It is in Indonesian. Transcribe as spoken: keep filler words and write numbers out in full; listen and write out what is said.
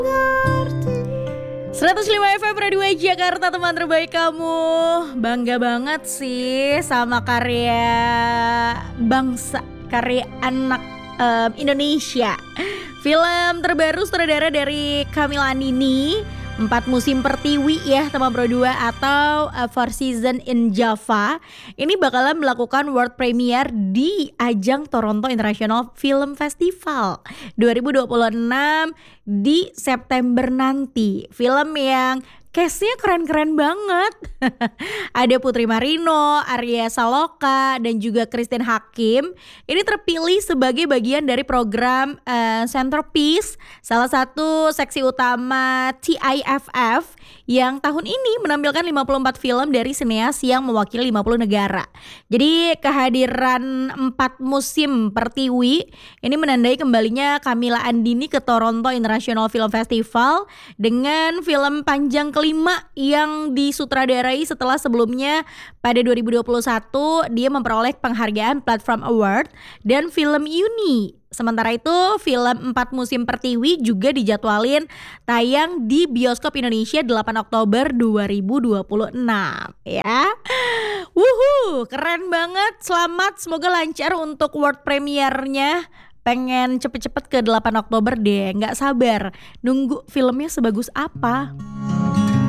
seratus lima F M Radio Jakarta, teman terbaik kamu. Bangga banget sih sama karya bangsa, karya anak um, Indonesia. Film terbaru sutradara dari Camilla Andini, Empat Musim Pertiwi ya teman Pro dua, atau uh, Four Season in Java. Ini bakalan melakukan world premiere di ajang Toronto International Film Festival dua ribu dua puluh enam di September nanti. Film yang cast-nya keren-keren banget. Ada Putri Marino, Arya Saloka, dan juga Christine Hakim. Ini terpilih sebagai bagian dari program uh, Centerpiece, salah satu seksi utama T I F F yang tahun ini menampilkan lima puluh empat film dari sineas yang mewakili lima puluh negara. Jadi kehadiran Empat Musim Pertiwi ini menandai kembalinya Camilla Andini ke Toronto International Film Festival dengan film panjang kelima yang disutradarai setelah sebelumnya pada dua ribu dua puluh satu dia memperoleh penghargaan Platform Award dan Film Uni. Sementara itu film Empat Musim Pertiwi juga dijadwalin tayang di bioskop Indonesia delapan Oktober dua ribu dua puluh enam ya. Wuhu, keren banget. Selamat, semoga lancar untuk world premiere-nya. Pengen cepet-cepet ke delapan Oktober deh, gak sabar nunggu filmnya sebagus apa.